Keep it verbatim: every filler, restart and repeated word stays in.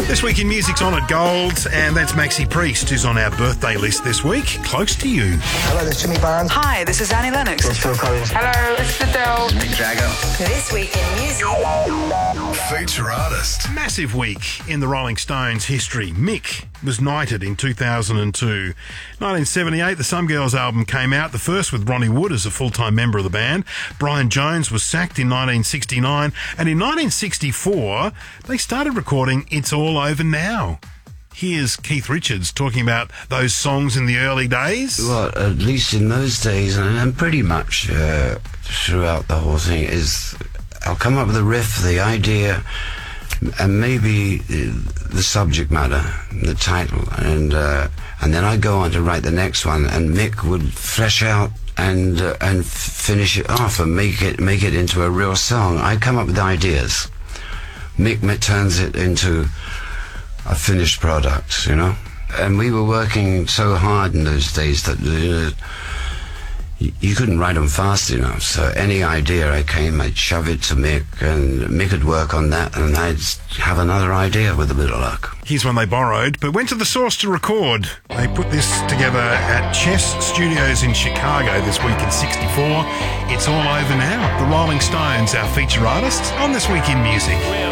This week in Music's Honoured Gold, and that's Maxi Priest, who's on our birthday list this week. Close to you. Hello, this is Jimmy Barnes. Hi, this is Annie Lennox. It's Phil Collins. Hello, it's Adele. Mick Jagger. This week in music. Feature artist. Massive week in the Rolling Stones history. Mick was knighted in two thousand two. nineteen seventy-eight, the Some Girls album came out, the first with Ronnie Wood as a full-time member of the band. Brian Jones was sacked in nineteen sixty-nine, and in nineteen sixty-four, they started recording It's All Over Now. Here's Keith Richards talking about those songs in the early days. Well, at least in those days, and pretty much uh, throughout the whole thing, is I'll come up with a riff, the idea, and maybe the subject matter, the title, and uh, and then I go on to write the next one, and Mick would flesh out and uh, and f- finish it off and make it make it into a real song. I come up with ideas. Mick turns it into a finished product, you know. And we were working so hard in those days that you know, you, you couldn't write them fast enough. So any idea I came, I'd shove it to Mick, and Mick would work on that, and I'd have another idea with a bit of luck. Here's one they borrowed, but went to the source to record. They put this together at Chess Studios in Chicago this week in sixty-four. It's all over now. The Rolling Stones, our feature artists, on This Week in Music.